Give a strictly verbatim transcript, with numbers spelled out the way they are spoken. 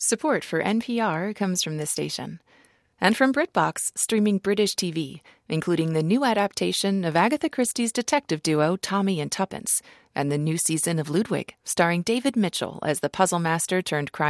Support for N P R comes from this station. And from BritBox, streaming British T V, including the new adaptation of Agatha Christie's detective duo Tommy and Tuppence, and the new season of Ludwig, starring David Mitchell as the puzzle master turned crime